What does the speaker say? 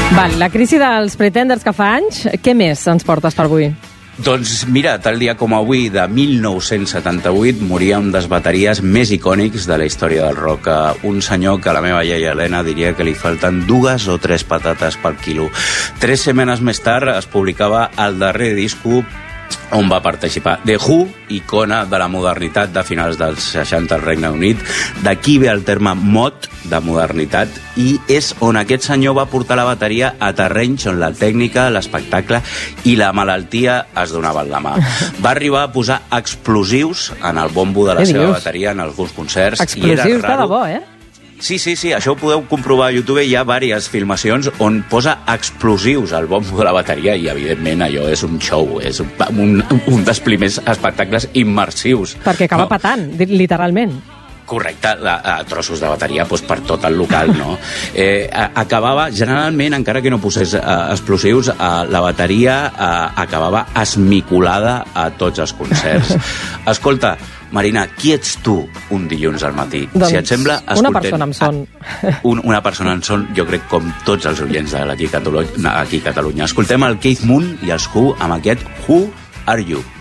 Val, la crisi dels Pretenders que fa anys, què més ens portes per avui? Doncs mira, tal dia com avui, de 1978, moria un dels bateries més icònics de la història del rock. Un senyor que a la meva iaia Helena diria que li falten 2 o 3 patates per quilo. 3 setmanes més tard es publicava el darrer disco on va participar The Who, icona de la modernitat de finals dels 60 al Regne Unit. D'aquí ve el terme mod de modernitat i és on aquest senyor va portar la bateria a terrenys on la tècnica, l'espectacle i la malaltia es donaven la mà. Va arribar a posar explosius en el bombo de la seva bateria en alguns concerts. Explosius de debò, Sí, això ho podeu comprovar a YouTube. Hi ha diverses filmacions on posa explosius al bombo de la bateria i, evidentment, allò és un show, és un dels primers espectacles immersius. Perquè acaba patant, literalment. Correcte, trossos de bateria per tot el local, no? Acabava, generalment, encara que no posés explosius, la bateria acabava esmicolada a tots els concerts. Escolta, Marina, qui ets tu un dilluns al matí? Doncs, si et sembla, una persona amb son. Una persona amb son, jo crec, com tots els oients d'aquí a Catalunya. Escoltem el Keith Moon i els Who amb aquest Who Are You?